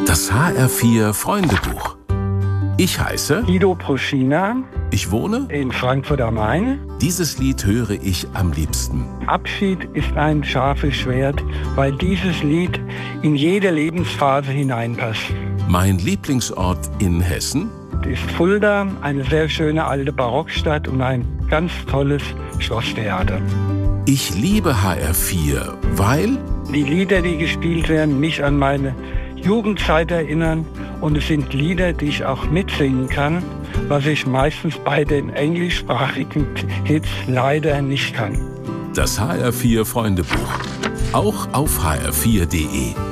Das HR4 Freundebuch. Ich heiße Guido Proschina. Ich wohne In Frankfurt am Main. Dieses Lied höre ich am liebsten. Abschied ist ein scharfes Schwert, weil dieses Lied in jede Lebensphase hineinpasst. Mein Lieblingsort in Hessen Ist Fulda, eine sehr schöne alte Barockstadt und ein ganz tolles Schlosstheater. Ich liebe HR4, weil Die Lieder, die gespielt werden, mich an meine Jugendzeit erinnern und es sind Lieder, die ich auch mitsingen kann, was ich meistens bei den englischsprachigen Hits leider nicht kann. das HR4 Freundebuch. Auch auf hr4.de.